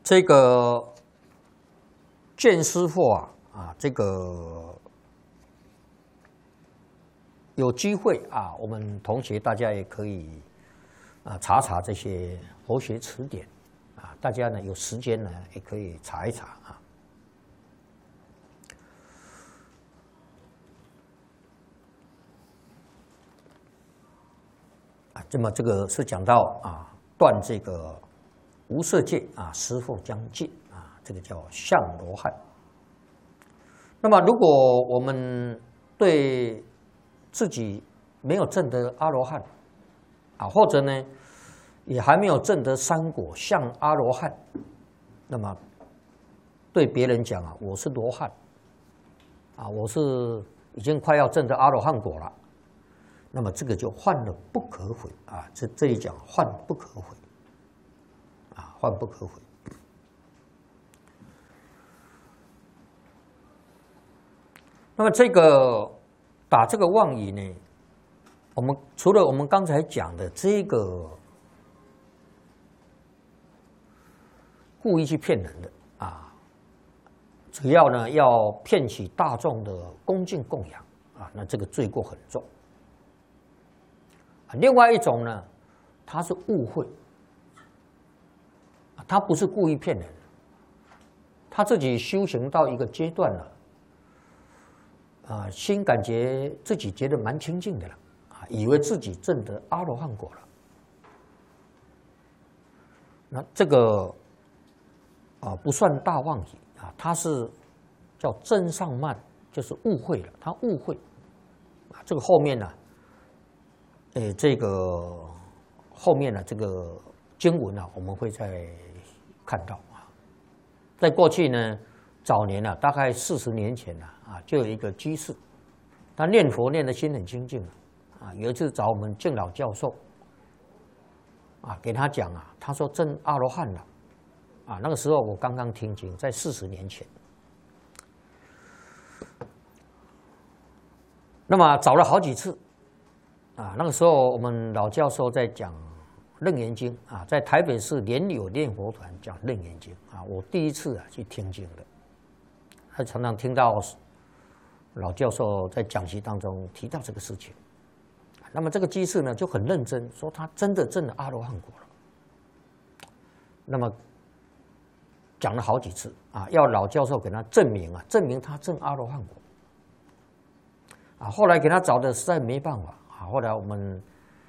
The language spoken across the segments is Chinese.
这个见师傅这个有机会我们同学大家也可以查查这些佛学词典大家呢有时间呢也可以查一查这么这个是讲到断这个无色界师父将尽这个叫相罗汉。那么如果我们对自己没有证得阿罗汉或者呢也还没有证得三果像阿罗汉，那么对别人讲我是罗汉我是已经快要证得阿罗汉果了，那么这个就犯了不可悔这里讲犯不可悔犯不可悔。那么这个打这个妄语呢，我们除了我们刚才讲的这个故意去骗人的只要呢要骗取大众的恭敬供养那这个罪过很重。另外一种呢，他是误会他不是故意骗人，他自己修行到一个阶段了心感觉自己觉得蛮清净的了以为自己证得阿罗汉果了。那这个不算大妄语他是叫真上慢，就是误会了，他误会这个后面呢这个后面呢这个经文我们会再看到在过去呢早年大概40年前就有一个居士，他念佛念的心很清净有一次找我们敬老教授给他讲他说证阿罗汉了那个时候我刚刚听经，在40年前。那么找了好几次那个时候我们老教授在讲楞严经在台北市莲友念佛团讲楞严经我第一次去听经的，他常常听到老教授在讲习当中提到这个事情。那么这个居士呢就很认真说他真的证了阿罗汉果了。那么讲了好几次要老教授给他证明证明他证阿罗汉果后来给他找的实在没办法后来我们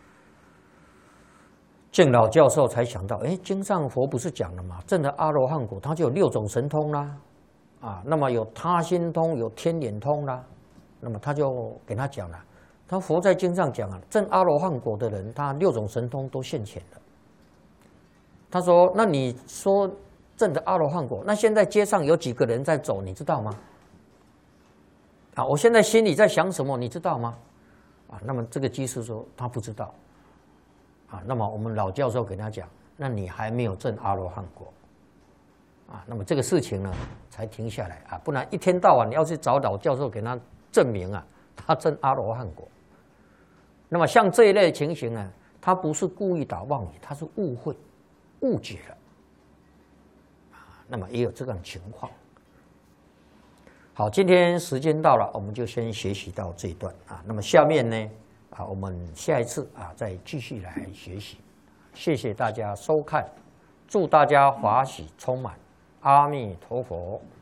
敬老教授才想到经上佛不是讲了吗？证了阿罗汉果他就有6种神通啦那么有他心通，有天眼通啦。那么他就给他讲了，他佛在经上讲证阿罗汉果的人他6种神通都现前了。他说那你说证的阿罗汉果，那现在街上有几个人在走你知道吗？我现在心里在想什么你知道吗？那么这个居士说他不知道那么我们老教授给他讲，那你还没有证阿罗汉果那么这个事情呢才停下来不然一天到晚你要去找老教授给他证明他证阿罗汉果。那么像这一类情形呢，他不是故意打妄语，他是误会误解了那么也有这种情况。好，今天时间到了，我们就先学习到这一段那么下面呢我们下一次再继续来学习。谢谢大家收看，祝大家法喜充满，阿弥陀佛。